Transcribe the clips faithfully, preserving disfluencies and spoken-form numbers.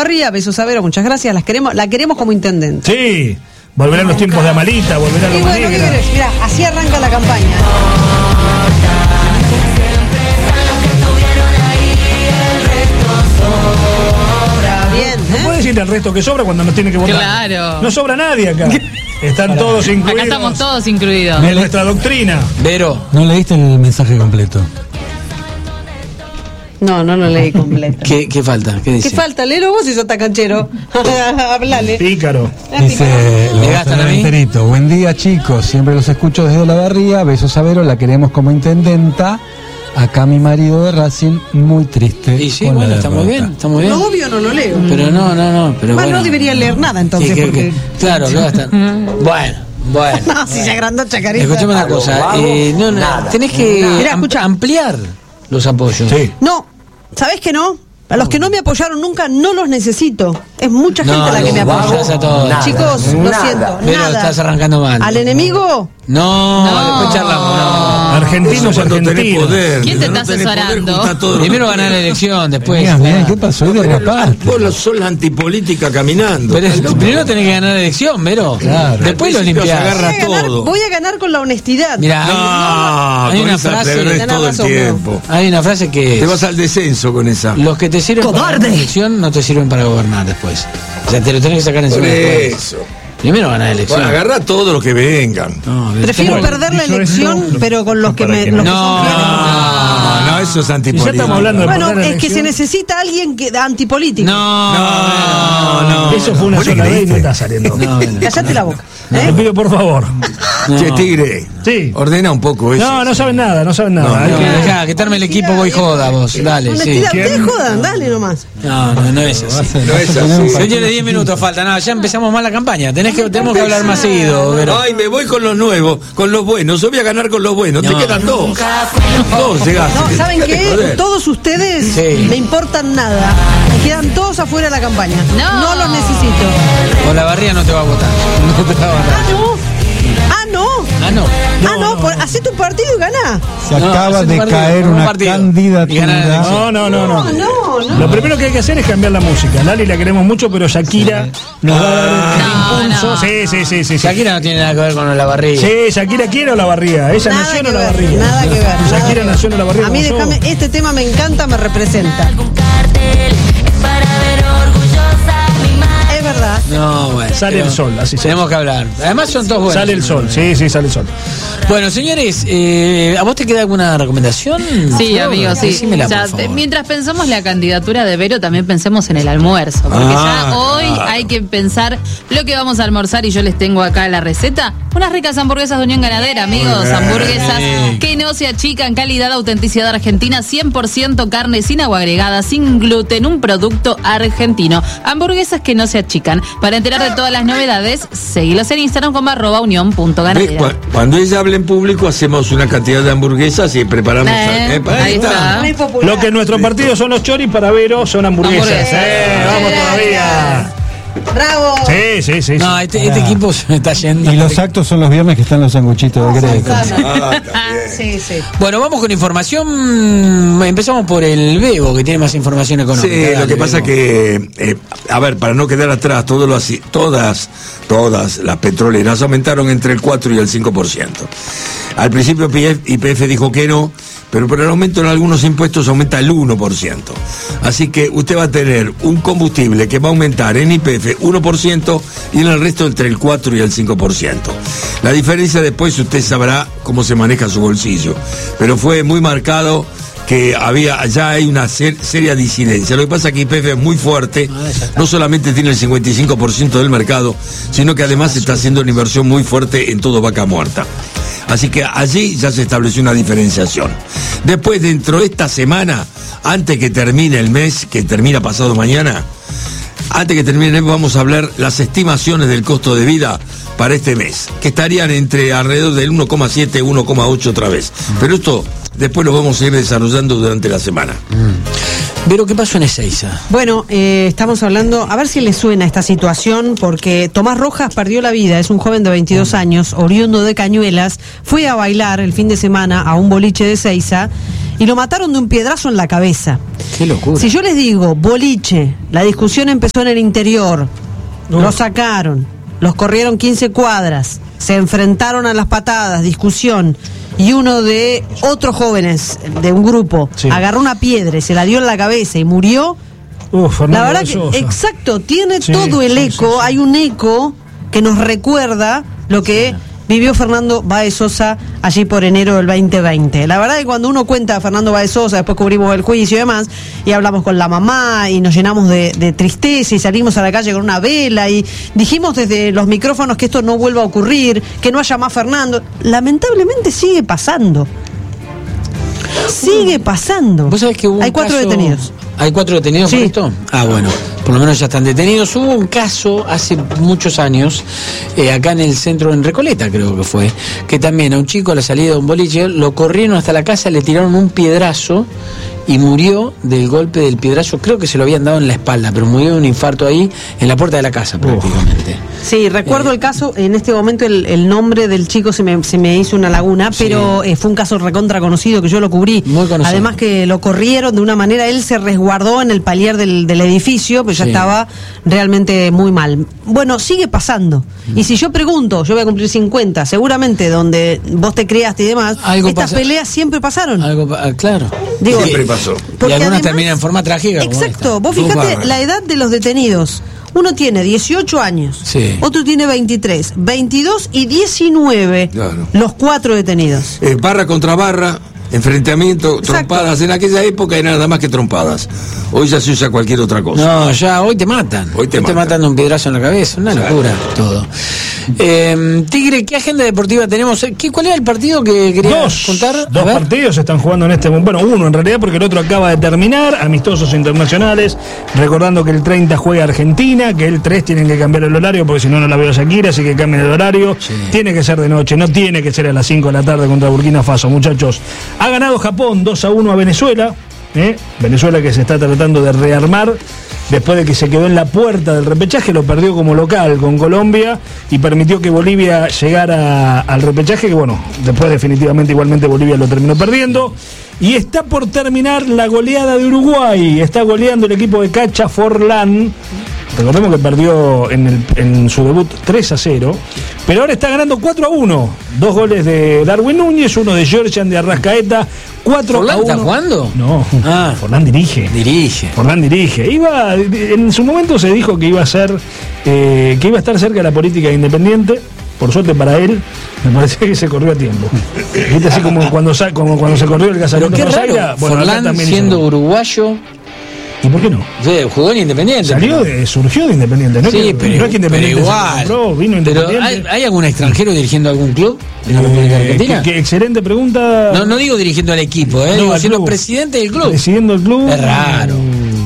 Olavarría, besos a Vero, muchas gracias, las queremos, la queremos como intendente. Sí, volverán los tiempos de Amalita, volverán Y los bueno, ¿qué Negra. querés? Mirá, así arranca la campaña. Bien, No ¿eh? puede decirle al resto que sobra cuando no tiene que votar. Claro. No sobra nadie acá. Están todos incluidos. Acá estamos todos incluidos. En nuestra doctrina. Vero, No leíste el mensaje completo. No, no lo leí completo. ¿qué, qué falta? ¿Qué dice? ¿Qué falta? Léelo vos si sos tan canchero. Hablale. Pícaro. Dice, lo ¿Me voy a gastan hacer a mí? enterito. Buen día, chicos. Siempre los escucho desde Olavarría. Besos a Vero, la queremos como intendenta. Acá mi marido de Racing, muy triste. Y sí, con la bueno, está muy derrota. bien, está muy bien. No, obvio no lo leo. Pero no, no, no. Pero Más bueno. no debería leer nada entonces. Sí, que- porque... que- claro, ¿qué va a estar? Bueno, bueno. No, si se agrandó Chacarita. Escuchame una cosa. Eh, no, no, tenés que Mirá, am- escucha. ampliar los apoyos. Sí. No, ¿sabés que no? A los que no me apoyaron nunca no los necesito. Es mucha gente No, la que los me apoya. apoyas a todos. Nada, Chicos, lo nada. siento. Pero nada. estás arrancando mal. ¿Al enemigo? No, No. después charlamos. No. Argentinos, Cuando tenés argentinos. poder. ¿Quién te Cuando está no tenés poder, asesorando? juntá todo lo Primero que ganar la querés. elección, después. Bien, bien, ¿qué pasó? Hoy derrapaste. Vos lo- sos la antipolítica caminando. Pero es- Estás loco. primero tenés que ganar la elección, Vero. Claro. Después lo Al principio se limpiás. agarra Voy a ganar- todo. voy a ganar con la honestidad. Mirá, hay- No, hay con una esa frase- perdés tenés todo el razón, tiempo. hay una frase que Te es, vas al descenso con esa. los que te sirven para ¡Cobarde! la elección no te sirven para gobernar después. O sea, te lo tenés que sacar Por encima después. eso. Primero ganar la elección. Bueno, agarrá todo lo que vengan. No, Prefiero Bueno, perder la dicho elección, eso, pero con los que para me. que los que no. son fieles. No, no, eso es Y ya antipolítica. estamos hablando de Bueno, perder la es que se elección. necesita alguien que antipolítico. No, No, no. Eso fue una ¿Vos le sola vez y no creíste? está saliendo. no, no. Callate la boca. Te ¿eh? pido por favor. No. Che, Tigre. Sí. Ordena un poco eso. No, no saben nada, no saben nada. No, Hay No, que- dejá, que te arme el equipo, voy joda vos. Dale, sí. Honestidad, ¿Quién? ustedes jodan, dale nomás. No, no, no es así. No es así. Señores, diez minutos falta. No, ya empezamos mal la campaña. Tenés que, tenemos que hablar más seguido, Vero. Ay, me voy con los nuevos, con los buenos. Yo voy a ganar con los buenos. No. Te quedan dos. Dos llegaste. No, ¿saben Dejate qué? joder. Todos ustedes Sí. me importan nada. Me quedan todos afuera de la campaña. No. No los necesito. O la barría no te va a votar. No te va a votar. Ah, no. Ah, no. Ah, no. ah, no. Por, hacé tu partido y ganá. Se No, acaba hace de un partido, caer un una partido. Y ganar la candidatura. elección. No, no, no, no. No, no, no. Lo primero que hay que hacer es cambiar la música. Lali la queremos mucho, pero Shakira nos va a dar el No, impulso. no. Sí, sí, sí, sí. sí. Shakira no tiene nada que ver con la barriga. Sí, Shakira quiere o la barría. Ella Nada nació en que la ver, barría. nada que ver. nada Shakira que nació ver. en la barría. A mí como déjame, sos. este tema me encanta, me representa. Es verdad. No, bueno. Sale pero el sol, así se Tenemos que hablar. Además son todos buenos. Sale el sol, sí, sí, sale el sol. Bueno, señores, eh, ¿a vos te queda alguna recomendación? Sí, Flor? amigo, sí. Decímela, Ya, por favor. te- mientras pensamos la candidatura de Vero, también pensemos en el almuerzo. Porque Ah, ya hoy claro. hay que pensar lo que vamos a almorzar y yo les tengo acá la receta. Unas ricas hamburguesas de Unión Ganadera, amigos. Muy bien. Hamburguesas que no se achican, calidad, autenticidad argentina, cien por ciento carne sin agua agregada, sin gluten, un producto argentino. Hamburguesas que no se achican. Para enterar de todas las novedades, seguilos en Instagram como arroba unión punto ¿Ves? ganadera. Cu- Cuando ella habla en público, hacemos una cantidad de hamburguesas y preparamos. Eh, eh, pa- ahí está. Muy popular. Lo que en nuestro partido son los choris, para Vero son hamburguesas. Hamburguesas. Eh, vamos todavía. Bravo. Sí, sí, sí. No, sí. este, este equipo se me está yendo. Y los actos son los viernes que están los sanguchitos de Greco. Ah, está bien. Sí, sí. Bueno, vamos con información. Empezamos por el Bebo, que tiene más información económica. Sí, lo Dale, que pasa Bebo. que, eh, a ver, para no quedar atrás, todo lo así, todas, todas las petroleras aumentaron entre el cuatro y el cinco por ciento. Al principio Y P F dijo que no, pero por el aumento en algunos impuestos aumenta el uno por ciento. Así que usted va a tener un combustible que va a aumentar en Y P F uno por ciento y en el resto entre el cuatro y el cinco por ciento. La diferencia después usted sabrá cómo se maneja su bolsillo, pero fue muy marcado que había, ya hay una ser, seria disidencia. Lo que pasa es que Y P F es muy fuerte, no solamente tiene el cincuenta y cinco por ciento del mercado, sino que además está haciendo una inversión muy fuerte en todo vaca muerta. Así que allí ya se estableció una diferenciación. Después, dentro de esta semana, antes que termine el mes, que termina pasado mañana, antes que termine el mes vamos a hablar las estimaciones del costo de vida para este mes, que estarían entre alrededor del uno coma siete, uno coma ocho otra vez. Pero esto después lo vamos a ir desarrollando durante la semana. Pero, ¿qué pasó en Ezeiza? Bueno, eh, estamos hablando, a ver si les suena esta situación, porque Tomás Rojas perdió la vida, es un joven de veintidós años, oriundo de Cañuelas, fue a bailar el fin de semana a un boliche de Ezeiza y lo mataron de un piedrazo en la cabeza. Qué locura. Si yo les digo, boliche, la discusión empezó en el interior, No. lo sacaron, los corrieron quince cuadras, se enfrentaron a las patadas, discusión, y uno de otros jóvenes de un grupo Sí. agarró una piedra y se la dio en la cabeza y murió. Uf, Fernando La verdad de que, Sosa. exacto, tiene Sí, todo el sí, eco, sí, sí. hay un eco que nos recuerda lo que vivió Fernando Báez Sosa allí por enero del veinte veinte. La verdad que cuando uno cuenta a Fernando Báez Sosa, después cubrimos el juicio y demás, y hablamos con la mamá y nos llenamos de, de tristeza y salimos a la calle con una vela y dijimos desde los micrófonos que esto no vuelva a ocurrir, que no haya más Fernando. Lamentablemente sigue pasando. Sigue pasando. ¿Vos sabés que hubo un Hay cuatro caso- detenidos. ¿Hay cuatro detenidos Sí. por esto? Ah, bueno, por lo menos ya están detenidos. Hubo un caso hace muchos años, eh, acá en el centro, en Recoleta creo que fue, que también a un chico a la salida de un boliche lo corrieron hasta la casa, le tiraron un piedrazo y murió del golpe del piedrazo. Creo que se lo habían dado en la espalda, pero murió de un infarto ahí en la puerta de la casa prácticamente. Sí, recuerdo Eh, el caso, en este momento el, el nombre del chico se me, se me hizo una laguna, Sí. pero eh, fue un caso recontra conocido que yo lo cubrí. Muy conocido. Además que lo corrieron de una manera, él se resguardó en el palier del, del edificio, pero ya Sí. estaba realmente muy mal. Bueno, sigue pasando. Y si yo pregunto, yo voy a cumplir cincuenta, seguramente donde vos te criaste y demás, Algo estas pasa- peleas siempre pasaron. Algo, pa- ah, claro. Digo, Siempre pasó. Y porque algunas además- terminan en forma trágica. como Exacto, esta. vos Tú fijate bárbaro. la edad de los detenidos. Uno tiene dieciocho años, Sí. otro tiene veintitrés, veintidós y diecinueve, Claro. los cuatro detenidos. Eh, barra contra barra, enfrentamiento, Exacto. trompadas. En aquella época era nada más que trompadas. Hoy ya se usa cualquier otra cosa. No, ya hoy te matan. Hoy te matan. matan de un piedrazo en la cabeza. Una Claro. locura todo. Eh, Tigre, ¿qué agenda deportiva tenemos? ¿Qué, ¿Cuál era el partido que querías Dos, contar? A dos ver. partidos se están jugando en este momento. Bueno, uno en realidad porque el otro acaba de terminar, amistosos internacionales, recordando que el treinta juega Argentina, que el tres tienen que cambiar el horario porque si no no la veo a Shakira, así que cambien el horario. Sí. Tiene que ser de noche, no tiene que ser a las cinco de la tarde contra Burkina Faso, muchachos. Ha ganado Japón dos a uno a Venezuela. ¿eh? Venezuela que se está tratando de rearmar después de que se quedó en la puerta del repechaje, lo perdió como local con Colombia y permitió que Bolivia llegara al repechaje, que bueno, después definitivamente igualmente Bolivia lo terminó perdiendo. Y está por terminar la goleada de Uruguay, está goleando el equipo de Cacha Forlán. Recordemos que perdió en, el, en su debut tres a cero, pero ahora está ganando cuatro a uno. Dos goles de Darwin Núñez, uno de Georgian de Arrascaeta, cuatro a ¿Forlán uno. está jugando? No, Ah. Forlán dirige. Dirige. Forlán dirige. Iba, en su momento se dijo que iba a ser, eh, que iba a estar cerca de la política independiente. Por suerte para él, me parece que se corrió a tiempo. ¿Viste? Así como cuando, sa- como cuando se corrió el Pero casamiento qué de raro. Rosaira. Bueno, acá Forlán también hizo siendo lo- uruguayo, ¿Y por qué no? sí, jugó en Independiente. Salió pero- de, surgió de Independiente, ¿no? Sí, que, pero, no es que Independiente pero se igual. compró, vino Pero Independiente. ¿hay, ¿hay algún extranjero dirigiendo algún club en la República Eh, Argentina? qué- qué excelente pregunta. No, no digo dirigiendo al equipo, eh, No, digo al siendo club. presidente del club. Presidiendo el club. Es raro.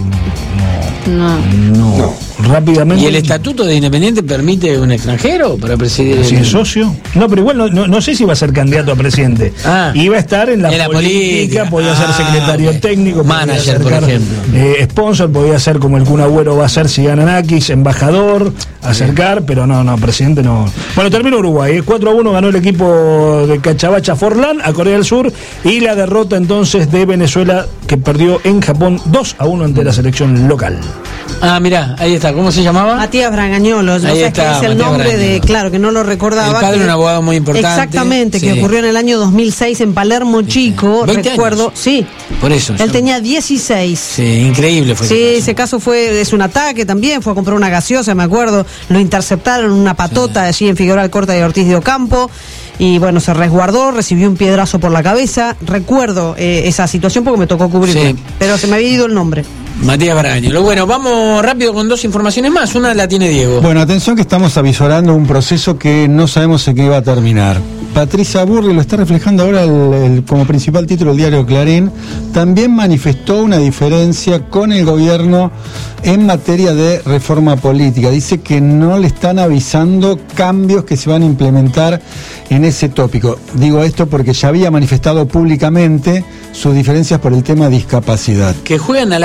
No. No. Rápidamente. ¿Y el estatuto de Independiente permite un extranjero para presidir? Si el- es socio. No, pero igual no, no, no sé si va a ser candidato a presidente. Ah. Iba a estar en la, En la política. podía ser Ah, secretario ok. técnico, Manager, por podía ejemplo. eh, sponsor, podía ser como el Kun Agüero va a ser si gana Nakis, embajador, acercar, pero no, no, presidente no. Bueno, terminó Uruguay, eh, cuatro a uno ganó el equipo de Cachabacha Forlán a Corea del Sur y la derrota entonces de Venezuela que perdió en Japón dos a uno ante la selección local. Ah, mirá, ahí está. ¿Cómo se llamaba? Matías Bragañolos, no Ahí sé qué está, es el Matías nombre de, Bragañolos. claro, que no lo recordaba. El padre que- de un abogado muy importante. Exactamente, que Sí. ocurrió en el año dos mil seis en Palermo Chico, veinte recuerdo, años. sí. Por eso. Él yo- tenía dieciséis. Sí, increíble fue. Sí, ese ese caso. caso fue, es un ataque también, fue a comprar una gaseosa, me acuerdo, lo interceptaron en una patota allí en Figueroa Alcorta de Ortiz de Ocampo, y bueno, se resguardó, recibió un piedrazo por la cabeza, recuerdo eh, esa situación porque me tocó cubrirla, Sí. pero se me había ido el nombre. Matías Bragañolos. Bueno, vamos rápido con dos informaciones más. Una la tiene Diego. Bueno, atención que estamos avisorando un proceso que no sabemos en qué va a terminar. Patricia Burri, lo está reflejando ahora el- el- como principal título del diario Clarín, también manifestó una diferencia con el gobierno en materia de reforma política. Dice que no le están avisando cambios que se van a implementar en ese tópico. Digo esto porque ya había manifestado públicamente sus diferencias por el tema discapacidad. Que juegan a las seis con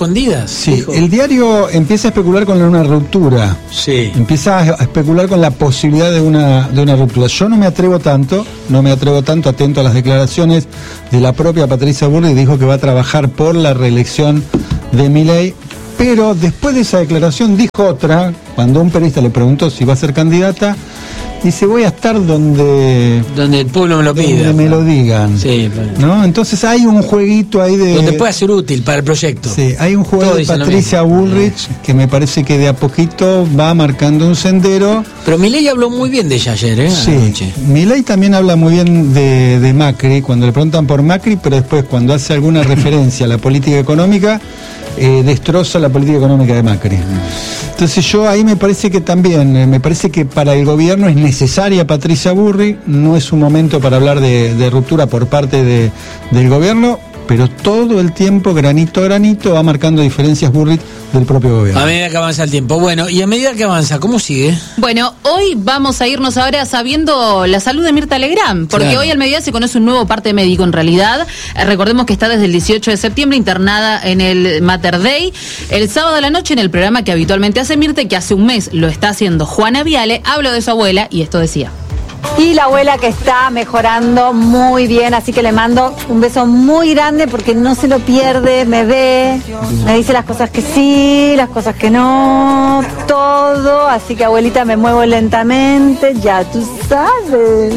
escondidas. Sí, dijo. el diario empieza a especular con una ruptura. Sí. Empieza a especular con la posibilidad de una, de una ruptura. Yo no me atrevo tanto, no me atrevo tanto, atento a las declaraciones de la propia Patricia Bullrich, dijo que va a trabajar por la reelección de Milei, pero después de esa declaración dijo otra, cuando un periodista le preguntó si va a ser candidata, dice, voy a estar donde Donde el pueblo me lo pida. donde me lo digan. Sí, pero- ¿no? Entonces hay un jueguito ahí de... Donde pueda ser útil para el proyecto. Sí, hay un juego Todos de dicen lo Patricia mismo. Bullrich que me parece que de a poquito va marcando un sendero. Pero Milei habló muy bien de ella ayer, ¿eh? Sí, Anoche. Milei también habla muy bien de, de Macri, cuando le preguntan por Macri, pero después cuando hace alguna referencia a la política económica, eh, destroza la política económica de Macri. Entonces yo ahí me parece que también, eh, me parece que para el gobierno es necesaria Patricia Bullrich, no es un momento para hablar de, de ruptura por parte de, del gobierno, pero todo el tiempo, granito a granito, va marcando diferencias Bullrich del propio gobierno. A medida que avanza el tiempo. Bueno, y a medida que avanza, ¿cómo sigue? Bueno, hoy vamos a irnos ahora sabiendo la salud de Mirta Legrand, porque Claro. hoy al mediodía se conoce un nuevo parte médico en realidad. Eh, recordemos que está desde el dieciocho de septiembre internada en el Mater Dei. El sábado a la noche en el programa que habitualmente hace Mirta y que hace un mes lo está haciendo Juana Viale, habló de su abuela y esto decía. Y la abuela que está mejorando muy bien, así que le mando un beso muy grande porque no se lo pierde, me ve, me dice las cosas que sí, las cosas que no, todo, así que abuelita me muevo lentamente, ya tú sabes.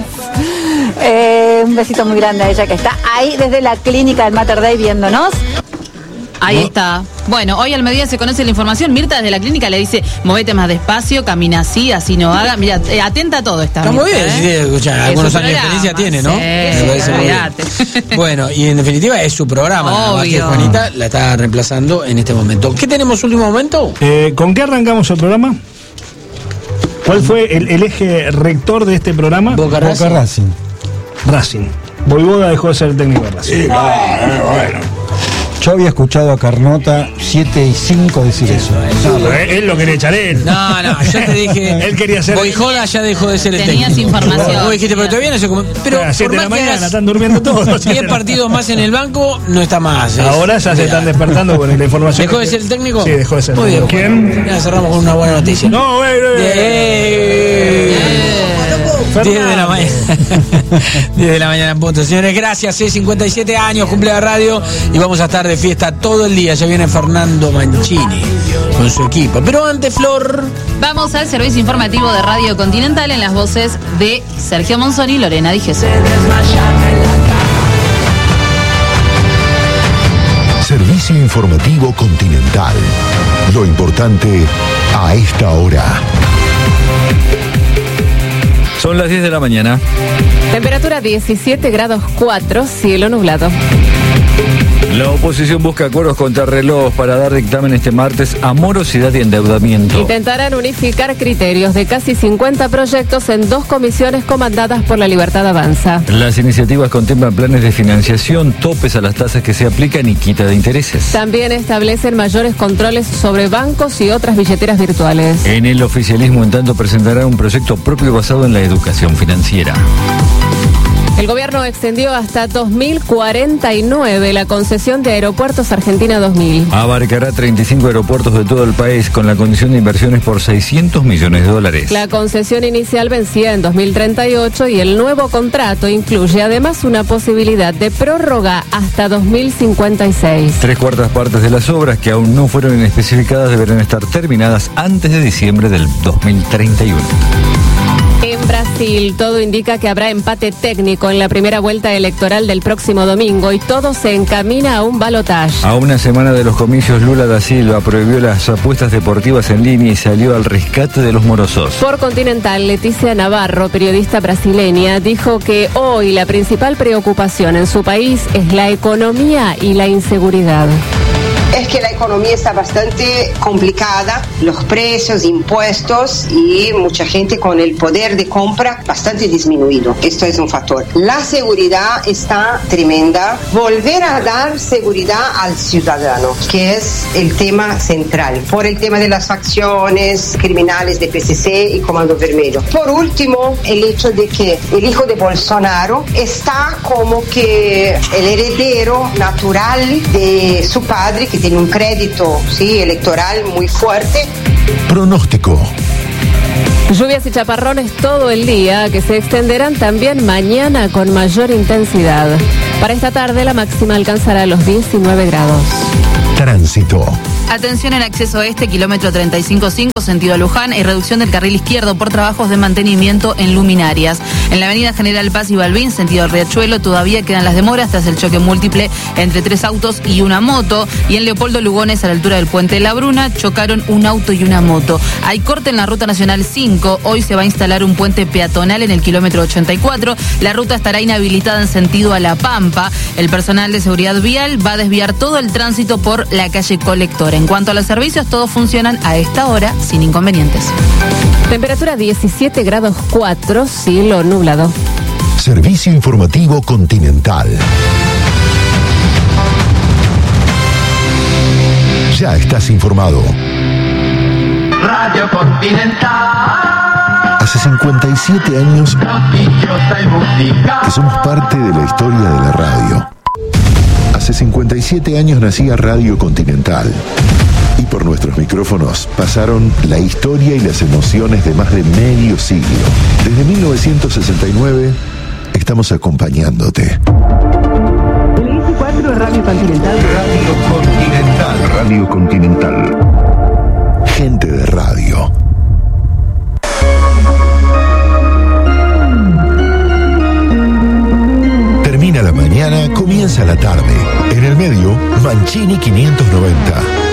Eh, un besito muy grande a ella que está ahí desde la clínica del Mater Dei viéndonos. Ahí está. Bueno, hoy al mediodía se conoce la información. Mirta desde la clínica le dice, movete más despacio, camina así, así no haga. Mira, eh, atenta a todo esta. Está muy Mirta, bien, ¿eh? sí, escucha, Es algunos su años de experiencia programa, tiene, ¿no? sí, Me parece muy bien. olvídate. Bueno, y en definitiva es su programa, nada más que Obvio. Juanita la está reemplazando en este momento. ¿Qué tenemos último momento? Eh, ¿Con qué arrancamos el programa? ¿Cuál fue el, el eje rector de este programa? Boca Boca Racing. Racing. Racing. Voivoda dejó de ser el técnico de Racing. Sí, va, eh, bueno. Yo había escuchado a Carnota siete y cinco decir eso. No, pero él, él lo quería echar él. No, no, yo te dije. Él quería ser- Boijoda ya dejó de ser el Tenías técnico. información. Vos dijiste, pero todavía no se come. Pero A las siete por de la más que mañana, hagas están durmiendo todos. diez partidos más en el banco, no está más. Es- Ahora ya se están despertando con la información. ¿Dejó de ser el técnico? Sí, dejó de ser. Muy bien. ¿Quién? Ya cerramos con una buena noticia. No, güey, Eh, diez de la mañana. diez de la mañana en punto. Señores, gracias. eh, cincuenta y siete años, cumple la radio y vamos a estar de fiesta todo el día. Ya viene Fernando Mancini con su equipo. Pero antes, Flor. Vamos al servicio informativo de Radio Continental en las voces de Sergio Monzoni y Lorena Di Jesús. Servicio informativo Continental. Lo importante a esta hora. Son las diez de la mañana. Temperatura diecisiete grados cuatro, cielo nublado. La oposición busca acuerdos contra reloj para dar dictamen este martes a morosidad y endeudamiento. Intentarán unificar criterios de casi cincuenta proyectos en dos comisiones comandadas por La Libertad Avanza. Las iniciativas contemplan planes de financiación, topes a las tasas que se aplican y quita de intereses. También establecen mayores controles sobre bancos y otras billeteras virtuales. En el oficialismo, en tanto, presentará un proyecto propio basado en la educación financiera. El gobierno extendió hasta dos mil cuarenta y nueve la concesión de Aeropuertos Argentina dos mil. Abarcará treinta y cinco aeropuertos de todo el país con la condición de inversiones por seiscientos millones de dólares. La concesión inicial vencía en dos mil treinta y ocho y el nuevo contrato incluye además una posibilidad de prórroga hasta dos mil cincuenta y seis. Tres cuartas partes de las obras que aún no fueron especificadas deberán estar terminadas antes de diciembre del dos mil treinta y uno. En Brasil, todo indica que habrá empate técnico en la primera vuelta electoral del próximo domingo y todo se encamina a un balotaje. A una semana de los comicios, Lula da Silva prohibió las apuestas deportivas en línea y salió al rescate de los morosos. Por Continental, Leticia Navarro, periodista brasileña, dijo que hoy la principal preocupación en su país es la economía y la inseguridad. Es que la economía está bastante complicada, los precios, impuestos y mucha gente con el poder de compra bastante disminuido. Esto es un factor. La seguridad está tremenda. Volver a dar seguridad al ciudadano, que es el tema central, por el tema de las facciones criminales de P C C y Comando Vermelho. Por último, el hecho de que el hijo de Bolsonaro está como que el heredero natural de su padre, que tiene un crédito, ¿sí?, electoral muy fuerte. Pronóstico. Lluvias y chaparrones todo el día, que se extenderán también mañana con mayor intensidad. Para esta tarde la máxima alcanzará los diecinueve grados. Tránsito. Atención en acceso este, kilómetro treinta y cinco punto cinco, sentido Luján, y reducción del carril izquierdo por trabajos de mantenimiento en luminarias. En la avenida General Paz y Balbín, sentido Riachuelo, todavía quedan las demoras tras el choque múltiple entre tres autos y una moto. Y en Leopoldo Lugones, a la altura del puente de La Bruna, chocaron un auto y una moto. Hay corte en la ruta nacional cinco. Hoy se va a instalar un puente peatonal en el kilómetro ochenta y cuatro. La ruta estará inhabilitada en sentido a La Pampa. El personal de seguridad vial va a desviar todo el tránsito por la calle Colectora. En cuanto a los servicios, todos funcionan a esta hora sin inconvenientes. Temperatura diecisiete grados cuatro, cielo nublado. Servicio informativo Continental. Ya estás informado. Radio Continental. Hace cincuenta y siete años que somos parte de la historia de la radio. Hace cincuenta y siete años nacía Radio Continental. Y por nuestros micrófonos pasaron la historia y las emociones de más de medio siglo. Desde mil novecientos sesenta y nueve estamos acompañándote. El I cuatro es Radio Continental. Radio Continental. Radio Continental. Gente de radio. Termina la mañana, comienza la tarde. En el medio, Mancini quinientos noventa.